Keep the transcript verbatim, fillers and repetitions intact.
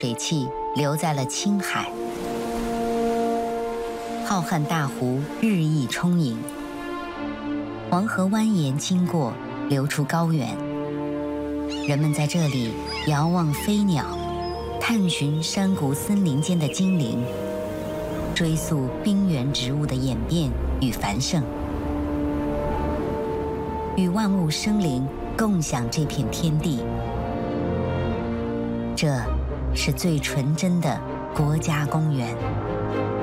水汽留在了青海，浩瀚大湖日益充盈，黄河蜿蜒经过，流出高原。人们在这里遥望飞鸟，探寻山谷森林间的精灵，追溯冰原植物的演变与繁盛，与万物生灵共享这片天地。这是最纯真的国家公园。